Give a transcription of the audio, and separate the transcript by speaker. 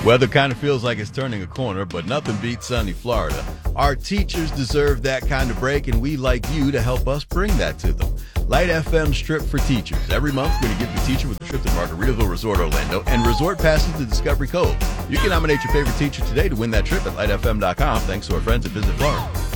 Speaker 1: Weather kind of feels like it's turning a corner, but nothing beats sunny Florida. Our teachers deserve that kind of break, and we like you to help us bring that to them. Light FM's Trip for Teachers. Every month, we're going to give the teacher with a trip to Margaritaville Resort Orlando and resort passes to Discovery Cove. You can nominate your favorite teacher today to win that trip at lightfm.com. Thanks to our friends at Visit Florida.